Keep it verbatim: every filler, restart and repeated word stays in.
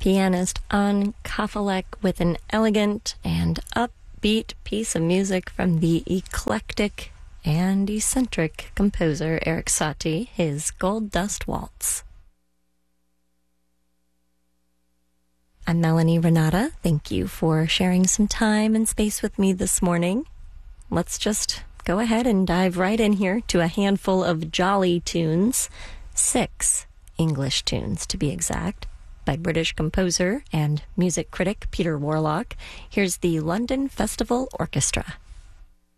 pianist An Kafelek with an elegant and upbeat piece of music from the eclectic and eccentric composer Erik Satie, his Gold Dust Waltz. I'm Melanie Renata. Thank you for sharing some time and space with me this morning. Let's just go ahead and dive right in here to a handful of jolly tunes, six English tunes to be exact, by British composer and music critic Peter Warlock. Here's the London Festival Orchestra.